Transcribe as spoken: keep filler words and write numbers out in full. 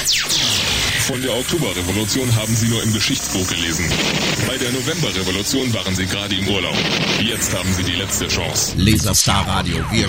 Von der Oktoberrevolution haben Sie nur im Geschichtsbuch gelesen. Bei der Novemberrevolution waren Sie gerade im Urlaub. Jetzt haben Sie die letzte Chance. Laserstar Radio, wir